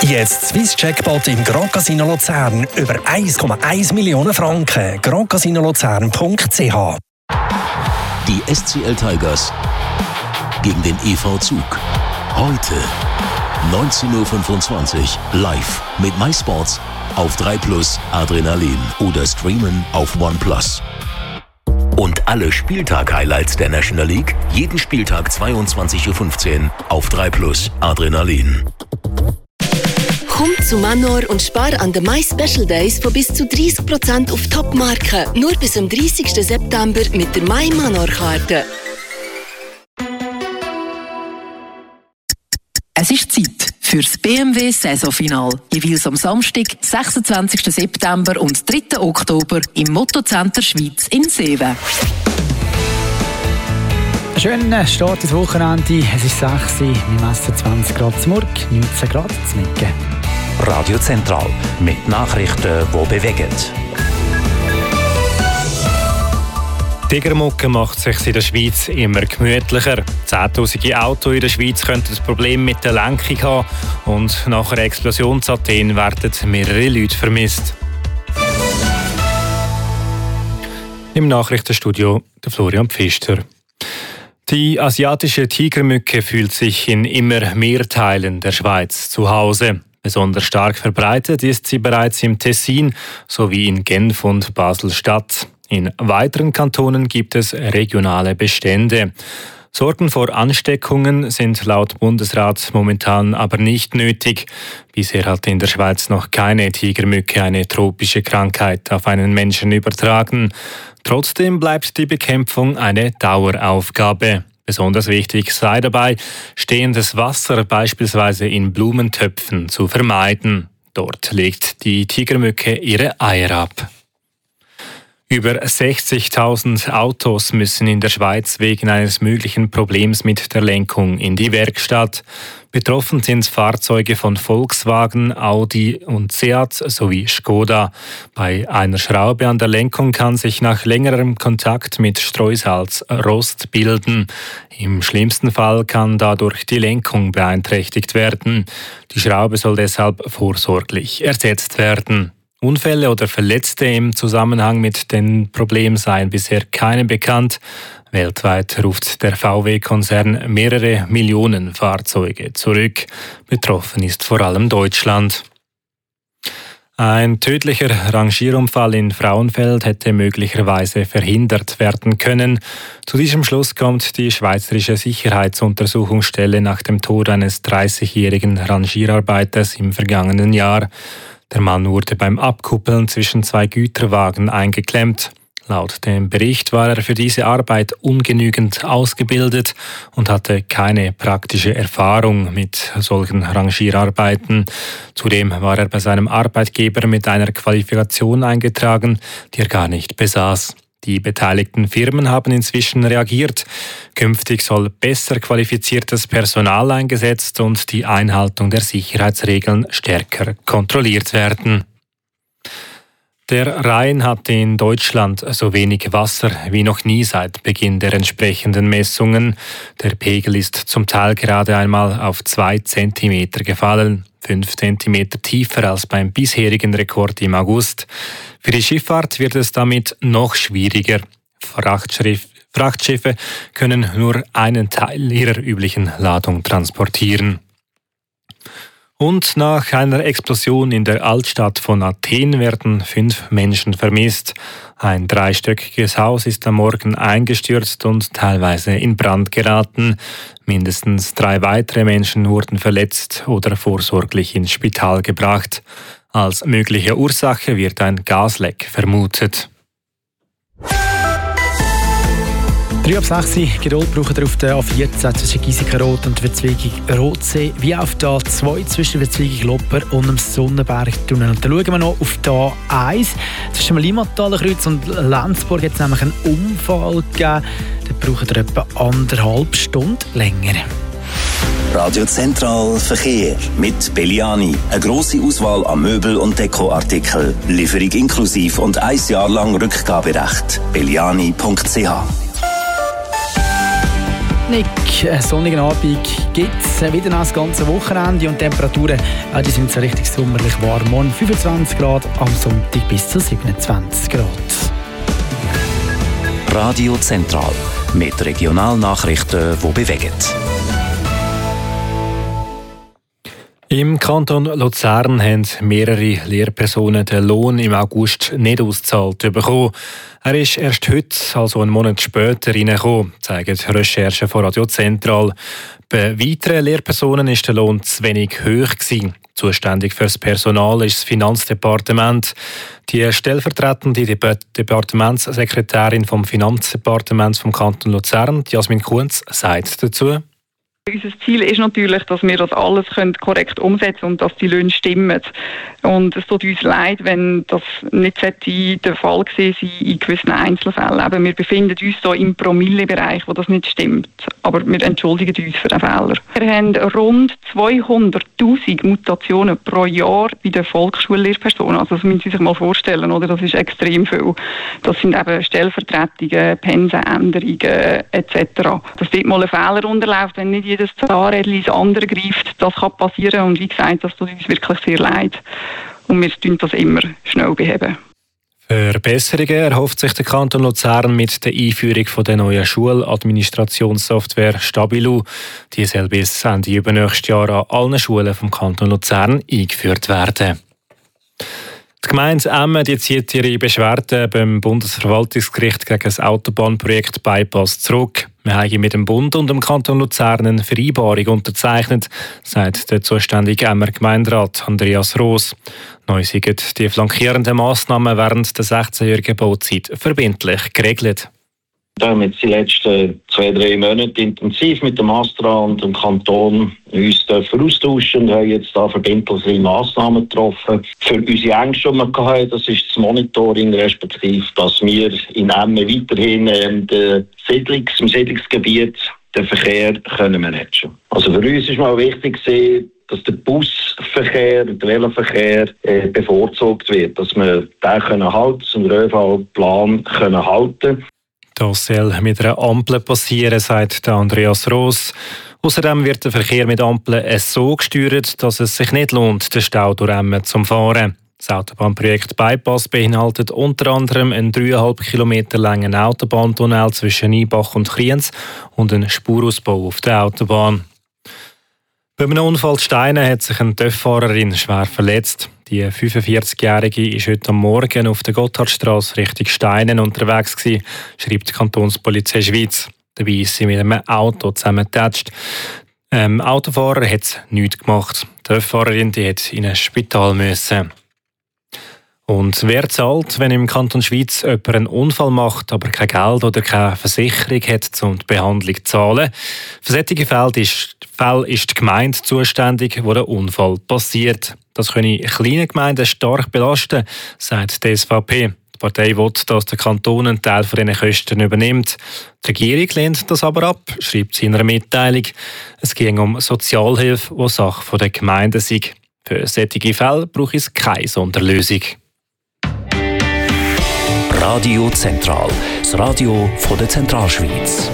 Jetzt Swiss Jackpot im Grand Casino Luzern über 1,1 Millionen Franken. grandcasinoluzern.ch. Die SCL Tigers gegen den EV Zug. Heute 19.25 Uhr live mit MySports auf 3+ Adrenalin oder streamen auf OnePlus. Und alle Spieltag-Highlights der National League jeden Spieltag 22.15 Uhr auf 3+ Adrenalin. Komm zu Manor und spar an den My Special Days von bis zu 30% auf Top-Marken. Nur bis zum 30. September mit der My Manor-Karte. Es ist Zeit für das BMW-Saisonfinal. Jeweils am Samstag, 26. September und 3. Oktober im Mottocenter Schweiz in Seewen. Schönen Start ins Wochenende. Es ist 6 Uhr, wir messen 20 Grad zum Morgen, 19 Grad zum Mittag. Radio Zentral mit Nachrichten, die bewegen. Die Tigermucke macht es sich in der Schweiz immer gemütlicher. Zehntausende Autos in der Schweiz könnten ein Problem mit der Lenkung haben und nach einer Explosion in Athen werden mehrere Leute vermisst. Im Nachrichtenstudio der Florian Pfister. Die asiatische Tigermücke fühlt sich in immer mehr Teilen der Schweiz zu Hause. Besonders stark verbreitet ist sie bereits im Tessin sowie in Genf und Basel-Stadt. In weiteren Kantonen gibt es regionale Bestände. Sorgen vor Ansteckungen sind laut Bundesrat momentan aber nicht nötig. Bisher hat in der Schweiz noch keine Tigermücke eine tropische Krankheit auf einen Menschen übertragen. Trotzdem bleibt die Bekämpfung eine Daueraufgabe. Besonders wichtig sei dabei, stehendes Wasser beispielsweise in Blumentöpfen zu vermeiden. Dort legt die Tigermücke ihre Eier ab. Über 60.000 Autos müssen in der Schweiz wegen eines möglichen Problems mit der Lenkung in die Werkstatt. Betroffen sind Fahrzeuge von Volkswagen, Audi und Seat sowie Skoda. Bei einer Schraube an der Lenkung kann sich nach längerem Kontakt mit Streusalz Rost bilden. Im schlimmsten Fall kann dadurch die Lenkung beeinträchtigt werden. Die Schraube soll deshalb vorsorglich ersetzt werden. Unfälle oder Verletzte im Zusammenhang mit dem Problem seien bisher keine bekannt. Weltweit ruft der VW-Konzern mehrere Millionen Fahrzeuge zurück. Betroffen ist vor allem Deutschland. Ein tödlicher Rangierunfall in Frauenfeld hätte möglicherweise verhindert werden können. Zu diesem Schluss kommt die Schweizerische Sicherheitsuntersuchungsstelle nach dem Tod eines 30-jährigen Rangierarbeiters im vergangenen Jahr. Der Mann wurde beim Abkuppeln zwischen zwei Güterwagen eingeklemmt. Laut dem Bericht war er für diese Arbeit ungenügend ausgebildet und hatte keine praktische Erfahrung mit solchen Rangierarbeiten. Zudem war er bei seinem Arbeitgeber mit einer Qualifikation eingetragen, die er gar nicht besaß. Die beteiligten Firmen haben inzwischen reagiert. Künftig soll besser qualifiziertes Personal eingesetzt und die Einhaltung der Sicherheitsregeln stärker kontrolliert werden. Der Rhein hat in Deutschland so wenig Wasser wie noch nie seit Beginn der entsprechenden Messungen. Der Pegel ist zum Teil gerade einmal auf 2 Zentimeter gefallen, 5 Zentimeter tiefer als beim bisherigen Rekord im August. Für die Schifffahrt wird es damit noch schwieriger. Frachtschiffe können nur einen Teil ihrer üblichen Ladung transportieren. Und nach einer Explosion in der Altstadt von Athen werden 5 Menschen vermisst. Ein 3-stöckiges Haus ist am Morgen eingestürzt und teilweise in Brand geraten. Mindestens 3 weitere Menschen wurden verletzt oder vorsorglich ins Spital gebracht. Als mögliche Ursache wird ein Gasleck vermutet. 3 ab 6 Uhr, Geduld braucht ihr auf der A14 zwischen Giesiken-Rot und Verzweigung Rotsee, wie auf der A2 zwischen Verzweigung Lopper und dem Sonnenberg-Tunnel. Und dann schauen wir noch auf der A1 zwischen dem Limmatalenkreuz und Lenzburg. Hat es nämlich einen Unfall gegeben. Da braucht ihr etwa 1,5 Stunden länger. Radio Zentral Verkehr mit Belliani. Eine grosse Auswahl an Möbel- und Dekoartikeln. Lieferung inklusiv und 1 Jahr lang Rückgaberecht. Belliani.ch. Nick, einen sonnigen Abend gibt es wieder noch das ganze Wochenende und die Temperaturen die sind so richtig sommerlich warm. Morgen 25 Grad, am Sonntag bis zu 27 Grad. Radio Zentral mit Regionalnachrichten, die bewegen. Im Kanton Luzern haben mehrere Lehrpersonen den Lohn im August nicht ausgezahlt bekommen. Er ist erst heute, also einen Monat später, reingekommen, zeigen Recherchen von Radio Zentral. Bei weiteren Lehrpersonen war der Lohn zu wenig hoch gewesen. Zuständig für das Personal ist das Finanzdepartement. Die stellvertretende Departementssekretärin vom Finanzdepartement vom Kanton Luzern, Jasmin Kunz, sagt dazu: Unser Ziel ist natürlich, dass wir das alles korrekt umsetzen können und dass die Löhne stimmen. Und es tut uns leid, wenn das nicht der Fall gewesen sein in gewissen Einzelfällen. Aber wir befinden uns so im Promillebereich, wo das nicht stimmt. Aber wir entschuldigen uns für den Fehler. Wir haben rund 200'000 Mutationen pro Jahr bei den Volksschullehrpersonen. Also das müssen Sie sich mal vorstellen, oder? Das ist extrem viel. Das sind eben Stellvertretungen, Pensenänderungen etc. Dass dort mal ein Fehler unterläuft, wenn nicht jedes Zahnrädchen ins andere greift, das kann passieren. Und wie gesagt, das tut uns wirklich sehr leid. Und wir tun das immer schnell beheben. Verbesserungen erhofft sich der Kanton Luzern mit der Einführung von der neuen Schuladministrationssoftware Stabilu. Die soll bis Ende übernächstes Jahr an allen Schulen vom Kanton Luzern eingeführt werden. Die Gemeinde Emmen zieht ihre Beschwerde beim Bundesverwaltungsgericht gegen das Autobahnprojekt Bypass zurück. Wir haben mit dem Bund und dem Kanton Luzern eine Vereinbarung unterzeichnet, sagt der zuständige Emmer Gemeinderat Andreas Roos. Neu sind die flankierenden Massnahmen während der 16-jährigen Bauzeit verbindlich geregelt. Wir haben jetzt die letzten 2-3 Monate intensiv mit dem Astra und dem Kanton uns austauschen und haben jetzt da verbindliche Massnahmen getroffen. Für unsere Ängste, die wir hatten, das ist das Monitoring, respektive, dass wir in Emmen weiterhin im Siedlungsgebiet den Verkehr können managen. Also für uns ist mal wichtig, dass der Busverkehr und der Veloverkehr bevorzugt wird, dass wir den halten, den ÖV-Plan halten können. Das soll mit einer Ampel passieren, sagt Andreas Roos. Außerdem wird der Verkehr mit Ampeln so gesteuert, dass es sich nicht lohnt, den Stau durch Emmen zu fahren. Das Autobahnprojekt Bypass beinhaltet unter anderem einen 3,5 Kilometer langen Autobahntunnel zwischen Nibach und Kriens und einen Spurausbau auf der Autobahn. Bei einem Unfall in Steinen hat sich eine TÜV-Fahrerin schwer verletzt. Die 45-Jährige war heute am Morgen auf der Gotthardstrasse Richtung Steinen unterwegs gewesen, schreibt die Kantonspolizei Schweiz. Dabei ist sie mit einem Auto zusammengetatscht. Autofahrer hat nichts gemacht. Die TÜV-Fahrerin hat in ein Spital müssen. Und wer zahlt, wenn im Kanton Schweiz jemand einen Unfall macht, aber kein Geld oder keine Versicherung hat, um die Behandlung zu zahlen? Für solche Fälle ist die Gemeinde zuständig, wo der Unfall passiert. Das können kleine Gemeinden stark belasten, sagt die SVP. Die Partei will, dass der Kanton einen Teil von diesen Kosten übernimmt. Die Regierung lehnt das aber ab, schreibt sie in einer Mitteilung. Es ging um Sozialhilfe, die Sache der Gemeinden sei. Für solche Fälle braucht es keine Sonderlösung. Radio Zentral, das Radio von der Zentralschweiz.